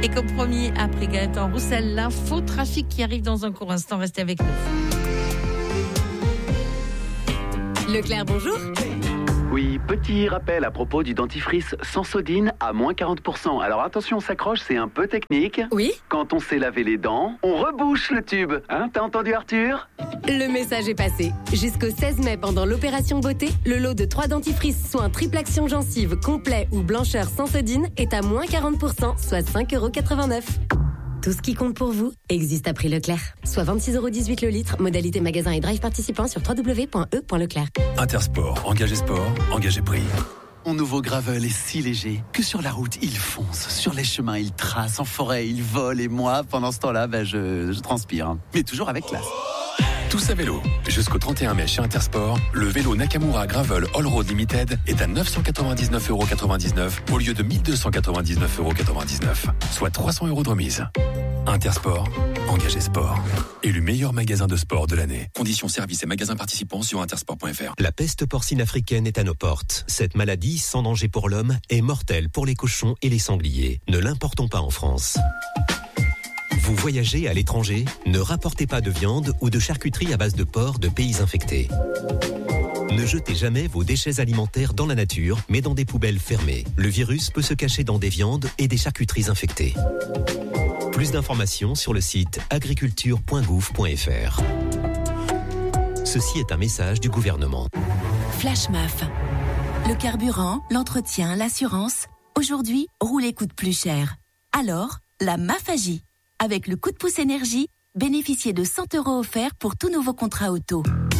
Et comme promis, après Gaëtan Roussel, l'info trafic qui arrive dans un court instant. Restez avec nous. Leclerc, bonjour. Oui, petit rappel à propos du dentifrice Sensodine à moins 40%. Alors attention, on s'accroche, c'est un peu technique. Oui. Quand on s'est lavé les dents, on rebouche le tube. Hein, t'as entendu Arthur ? Le message est passé. Jusqu'au 16 mai, pendant l'opération beauté, le lot de 3 dentifrices soins triple action gencive, complet ou blancheur Sensodine est à moins 40%, soit 5,89 €. Tout ce qui compte pour vous existe à prix Leclerc. Soit 26,18 € le litre. Modalité magasin et drive participant sur www.e.leclerc. Intersport, engagé sport, engagé prix. Mon nouveau Gravel est si léger que sur la route, il fonce. Sur les chemins, il trace. En forêt, il vole. Et moi, pendant ce temps-là, je transpire. Mais toujours avec classe. Tous à vélo. Jusqu'au 31 mai chez Intersport, le vélo Nakamura Gravel All Road Limited est à 999,99 € au lieu de 1299,99 €, soit 300 € de remise. Intersport, engagé sport. Élu meilleur magasin de sport de l'année. Conditions services et magasins participants sur intersport.fr. La peste porcine africaine est à nos portes. Cette maladie, sans danger pour l'homme, est mortelle pour les cochons et les sangliers. Ne l'importons pas en France. Vous voyagez à l'étranger, ne rapportez pas de viande ou de charcuterie à base de porc de pays infectés. Ne jetez jamais vos déchets alimentaires dans la nature, mais dans des poubelles fermées. Le virus peut se cacher dans des viandes et des charcuteries infectées. Plus d'informations sur le site agriculture.gouv.fr. Ceci est un message du gouvernement. Flash MAF. Le carburant, l'entretien, l'assurance. Aujourd'hui, rouler coûte plus cher. Alors, la MAF agit. Avec le coup de pouce énergie, bénéficiez de 100 € offerts pour tout nouveau contrat auto.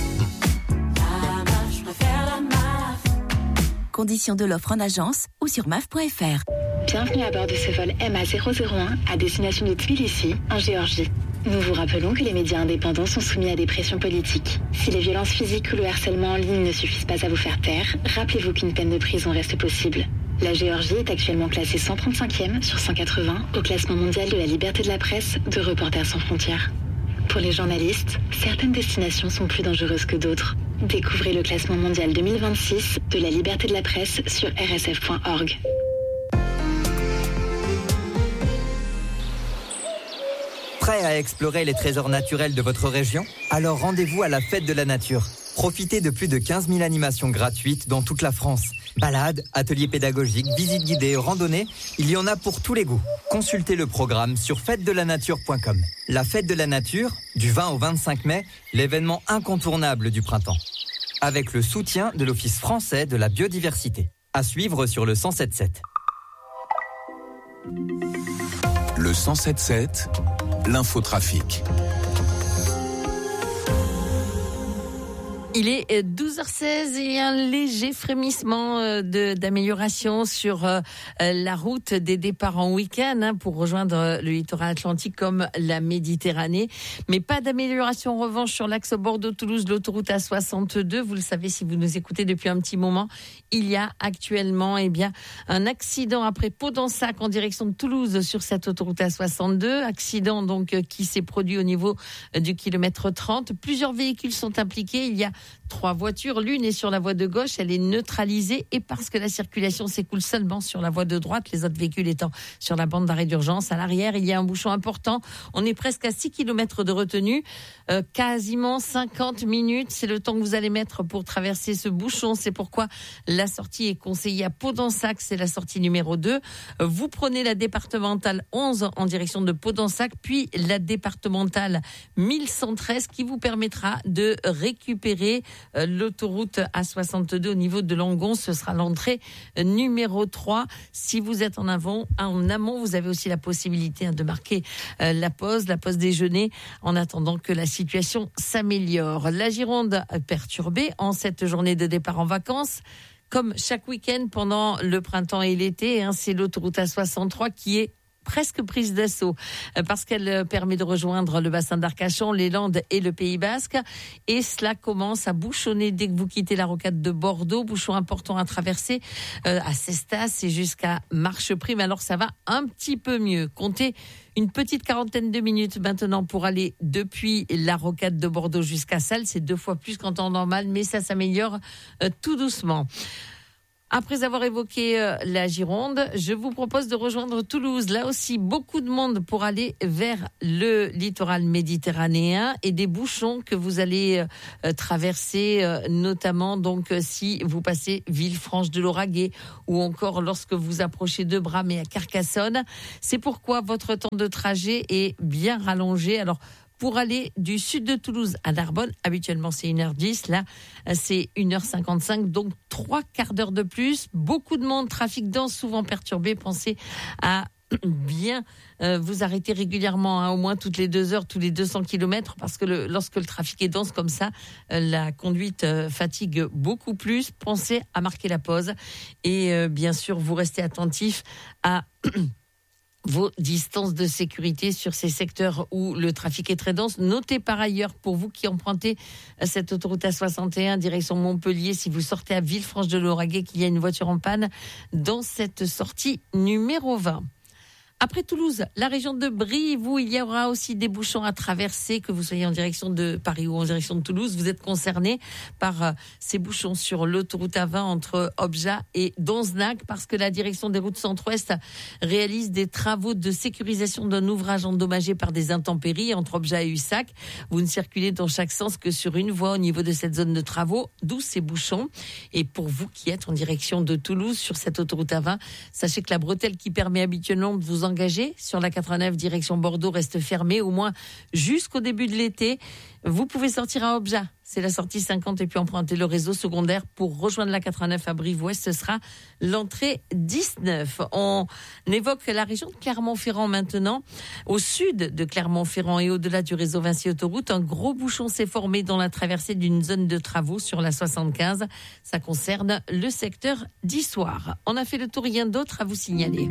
Conditions de l'offre en agence ou sur maf.fr. Bienvenue à bord de ce vol MA001 à destination de Tbilissi, en Géorgie. Nous vous rappelons que les médias indépendants sont soumis à des pressions politiques. Si les violences physiques ou le harcèlement en ligne ne suffisent pas à vous faire taire, rappelez-vous qu'une peine de prison reste possible. La Géorgie est actuellement classée 135e sur 180 au classement mondial de la liberté de la presse de Reporters sans frontières. Pour les journalistes, certaines destinations sont plus dangereuses que d'autres. Découvrez le classement mondial 2026 de la liberté de la presse sur rsf.org. Prêt à explorer les trésors naturels de votre région ? Alors rendez-vous à la Fête de la Nature. Profitez de plus de 15 000 animations gratuites dans toute la France. Balades, ateliers pédagogiques, visites guidées, randonnées, il y en a pour tous les goûts. Consultez le programme sur fêtedelanature.com. La Fête de la Nature, du 20 au 25 mai, l'événement incontournable du printemps. Avec le soutien de l'Office français de la biodiversité. À suivre sur le 107.7. Le 107.7, l'infotrafic. Il est 12h16 et un léger frémissement d'amélioration sur la route des départs en week-end pour rejoindre le littoral atlantique comme la Méditerranée. Mais pas d'amélioration en revanche sur l'axe Bordeaux-Toulouse, l'autoroute A62. Vous le savez si vous nous écoutez depuis un petit moment. Il y a actuellement un accident après Pau-d'Ensac en direction de Toulouse sur cette autoroute A62. Accident donc qui s'est produit au niveau du kilomètre 30. Plusieurs véhicules sont impliqués. Il y a 3 voitures, l'une est sur la voie de gauche, elle est neutralisée et parce que la circulation s'écoule seulement sur la voie de droite, les autres véhicules étant sur la bande d'arrêt d'urgence. À l'arrière, il y a un bouchon important. On est presque à 6 km de retenue, quasiment 50 minutes. C'est le temps que vous allez mettre pour traverser ce bouchon. C'est pourquoi la sortie est conseillée à Pau-d'Ensac, c'est la sortie numéro 2. Vous prenez la départementale 11 en direction de Pau-d'Ensac, puis la départementale 1113 qui vous permettra de récupérer l'autoroute A62 au niveau de Langon. Ce sera l'entrée numéro 3. Si vous êtes en amont, vous avez aussi la possibilité de marquer la pause déjeuner en attendant que la situation s'améliore. La Gironde perturbée en cette journée de départ en vacances. Comme chaque week-end pendant le printemps et l'été, c'est l'autoroute A63 qui est presque prise d'assaut parce qu'elle permet de rejoindre le bassin d'Arcachon, les Landes et le Pays Basque. Et cela commence à bouchonner dès que vous quittez la rocade de Bordeaux. Bouchon important à traverser à Cestas et jusqu'à Marcheprime. Alors ça va un petit peu mieux. Comptez une petite quarantaine de minutes maintenant pour aller depuis la rocade de Bordeaux jusqu'à Salles. C'est 2 fois plus qu'en temps normal, mais ça s'améliore tout doucement. Après avoir évoqué la Gironde, je vous propose de rejoindre Toulouse. Là aussi, beaucoup de monde pour aller vers le littoral méditerranéen et des bouchons que vous allez traverser, notamment donc si vous passez Villefranche-de-Lauragais ou encore lorsque vous approchez de Bram et à Carcassonne. C'est pourquoi votre temps de trajet est bien rallongé. Alors, pour aller du sud de Toulouse à Narbonne, habituellement c'est 1h10, là c'est 1h55, donc 3 quarts d'heure de plus. Beaucoup de monde, trafic dense, souvent perturbé. Pensez à bien vous arrêter régulièrement, au moins toutes les 2 heures, tous les 200 km, parce que lorsque le trafic est dense comme ça, la conduite fatigue beaucoup plus. Pensez à marquer la pause et bien sûr vous restez attentif à vos distances de sécurité sur ces secteurs où le trafic est très dense. Notez par ailleurs, pour vous qui empruntez cette autoroute A61 direction Montpellier, si vous sortez à Villefranche-de-Lauragais, qu'il y a une voiture en panne dans cette sortie numéro 20. Après Toulouse, la région de Brive, où il y aura aussi des bouchons à traverser, que vous soyez en direction de Paris ou en direction de Toulouse, vous êtes concerné par ces bouchons sur l'autoroute A20 entre Objat et Donzenac, parce que la direction des routes centre-ouest réalise des travaux de sécurisation d'un ouvrage endommagé par des intempéries entre Objat et Ussac. Vous ne circulez dans chaque sens que sur une voie au niveau de cette zone de travaux, d'où ces bouchons. Et pour vous qui êtes en direction de Toulouse sur cette autoroute A20, sachez que la bretelle qui permet habituellement de vous engagé sur la 89 direction Bordeaux reste fermée au moins jusqu'au début de l'été. Vous pouvez sortir à Objat, c'est la sortie 50 et puis emprunter le réseau secondaire pour rejoindre la 89 à Brive-Ouest, ce sera l'entrée 19. On évoque la région de Clermont-Ferrand maintenant. Au sud de Clermont-Ferrand et au-delà du réseau Vinci Autoroute, un gros bouchon s'est formé dans la traversée d'une zone de travaux sur la 75. Ça concerne le secteur d'Issoire. On a fait le tour, rien d'autre à vous signaler.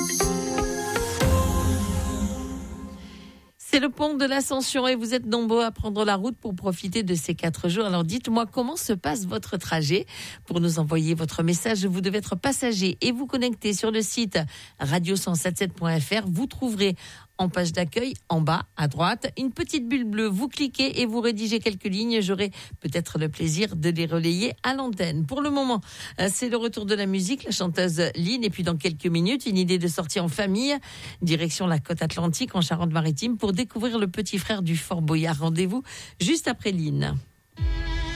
C'est le pont de l'Ascension et vous êtes nombreux à prendre la route pour profiter de ces 4 jours. Alors dites-moi comment se passe votre trajet. Pour nous envoyer votre message, vous devez être passager et vous connecter sur le site radio177.fr. Vous trouverez en page d'accueil, en bas, à droite, une petite bulle bleue. Vous cliquez et vous rédigez quelques lignes. J'aurai peut-être le plaisir de les relayer à l'antenne. Pour le moment, c'est le retour de la musique, la chanteuse Line. Et puis dans quelques minutes, une idée de sortie en famille, direction la côte atlantique en Charente-Maritime pour découvrir le petit frère du Fort Boyard. Rendez-vous juste après Line.